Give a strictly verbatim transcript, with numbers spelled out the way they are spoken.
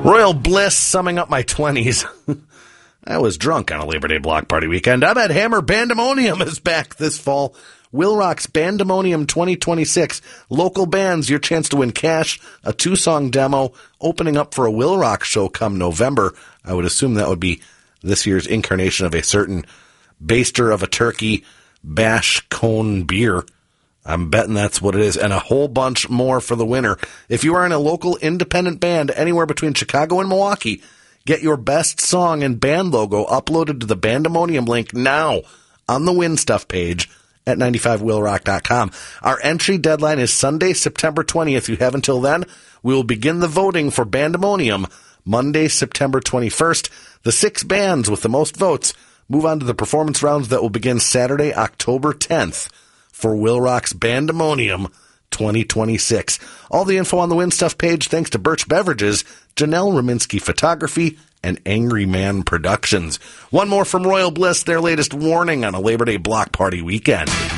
Royal Bliss summing up my twenties. I was drunk on a Labor Day block party weekend. I bet Hammer Bandemonium is back this fall. Will Rock's Bandemonium twenty twenty-six. Local bands, your chance to win cash, a two-song demo, opening up for a Will Rock show come November. I would assume that would be this year's incarnation of a certain baster of a turkey bash cone beer. I'm betting that's what it is, and a whole bunch more for the winner. If you are in a local independent band anywhere between Chicago and Milwaukee, get your best song and band logo uploaded to the Bandemonium link now on the Win Stuff page at ninety-five will rock dot com. Our entry deadline is Sunday, September twentieth. You have until then. We will begin the voting for Bandemonium Monday, September twenty-first. The six bands with the most votes move on to the performance rounds that will begin Saturday, October tenth for Will Rock's Bandemonium twenty twenty-six. All the info on the Win Stuff page thanks to Birch Beverages, Janelle Rominski Photography, and Angry Man Productions. One more from Royal Bliss, their latest warning on a Labor Day block party weekend.